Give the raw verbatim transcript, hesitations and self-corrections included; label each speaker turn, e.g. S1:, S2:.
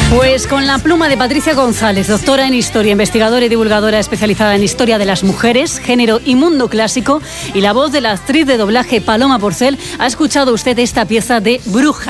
S1: Pues con la pluma de Patricia González, doctora en Historia, investigadora y divulgadora especializada en Historia de las Mujeres, Género y Mundo Clásico, y la voz de la actriz de doblaje Paloma Porcel, ha escuchado usted esta pieza de Bruja.